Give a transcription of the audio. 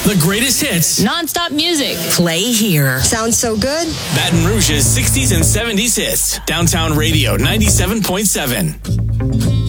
The greatest hits. Non-stop music. Play here. Sounds so good. Baton Rouge's 60s and 70s hits. Downtown Radio 97.7.